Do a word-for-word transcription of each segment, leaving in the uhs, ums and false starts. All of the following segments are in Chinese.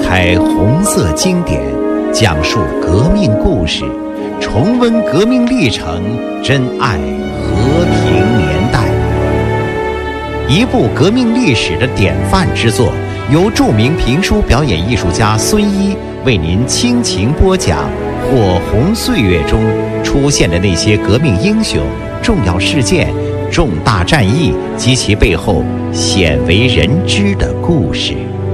开红色经典，讲述革命故事，重温革命历程，珍爱和平年代。一部革命历史的典范之作，由著名评书表演艺术家孙一为您倾情播讲火红岁月中出现的那些革命英雄、重要事件、重大战役及其背后鲜为人知的故事。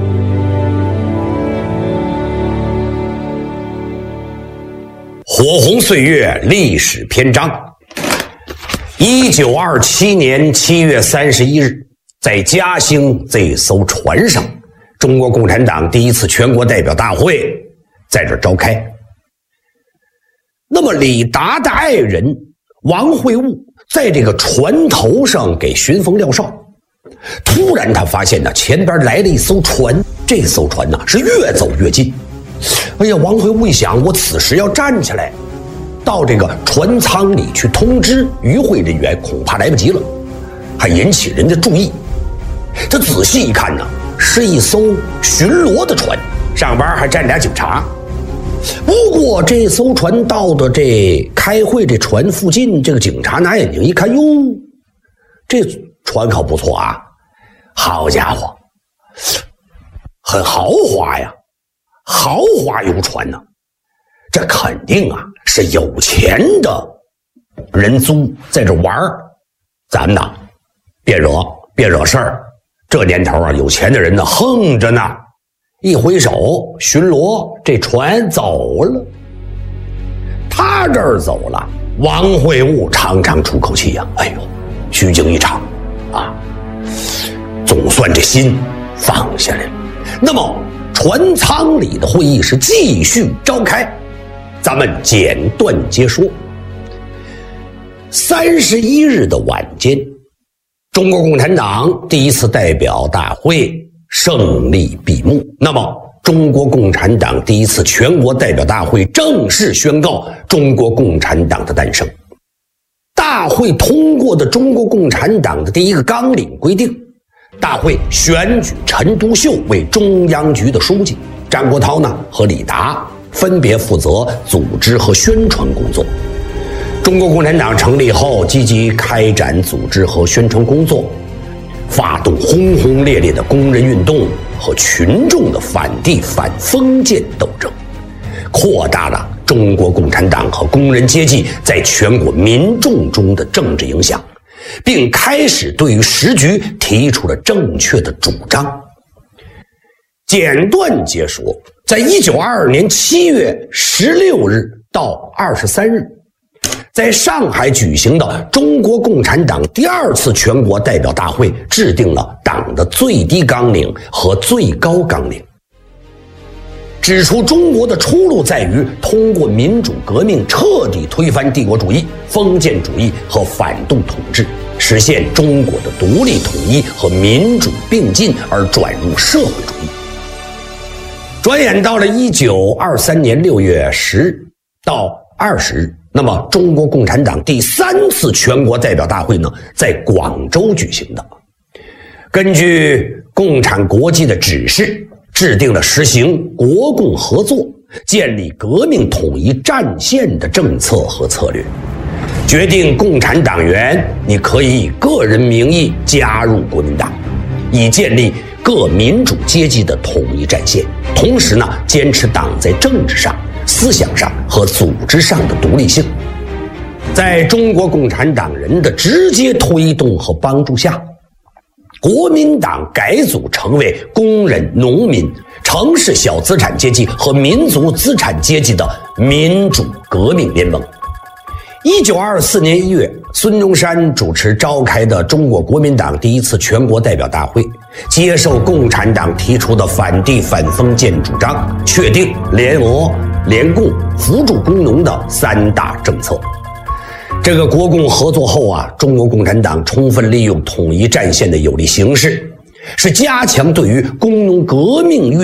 火红岁月历史篇章。一九二七年七月三十一日，在嘉兴这艘船上，中国共产党第一次全国代表大会在这儿召开。那么李达的爱人王会悟在这个船头上给巡风撂哨，突然他发现呢，前边来了一艘船，这艘船呢是越走越近。哎呀，王会悟一想，我此时要站起来到这个船舱里去通知与会人员，恐怕来不及了，还引起人的注意。他仔细一看呢，是一艘巡逻的船，上边还站俩警察。不过这艘船到的这开会这船附近，这个警察拿眼睛一看，哟，这船可不错啊，好家伙，很豪华呀，豪华游船呢，这肯定啊是有钱的人租在这玩儿，咱们呢别惹别惹事儿。这年头啊，有钱的人呢横着呢，一挥手巡逻，这船走了。他这儿走了，王会悟长长出口气呀、啊，哎呦，虚惊一场啊，总算这心放下来了。那么船舱里的会议是继续召开，咱们简短接说。三十一日的晚间，中国共产党第一次代表大会胜利闭幕。那么中国共产党第一次全国代表大会正式宣告中国共产党的诞生。大会通过的中国共产党的第一个纲领规定，大会选举陈独秀为中央局的书记，张国焘呢和李达分别负责组织和宣传工作。中国共产党成立后，积极开展组织和宣传工作，发动轰轰烈烈的工人运动和群众的反帝反封建斗争，扩大了中国共产党和工人阶级在全国民众中的政治影响，并开始对于时局提出了正确的主张。简短解说，在一九二二年七月十六日到二十三日，在上海举行的中国共产党第二次全国代表大会制定了党的最低纲领和最高纲领，指出中国的出路在于通过民主革命彻底推翻帝国主义、封建主义和反动统治，实现中国的独立统一和民主并进，而转入社会主义。转眼到了一九二三年六月十日到二十日，那么中国共产党第三次全国代表大会呢，在广州举行的。根据共产国际的指示，制定了实行国共合作、建立革命统一战线的政策和策略，决定共产党员你可以以个人名义加入国民党，以建立各民主阶级的统一战线，同时呢，坚持党在政治上、思想上和组织上的独立性。在中国共产党人的直接推动和帮助下，国民党改组成为工人、农民、城市小资产阶级和民族资产阶级的民主革命联盟。一九二四年一月，孙中山主持召开的中国国民党第一次全国代表大会，接受共产党提出的反帝反封建主张，确定联俄、联共、扶助工农的三大政策。这个国共合作后啊，中国共产党充分利用统一战线的有利形势，是加强对于工农革命运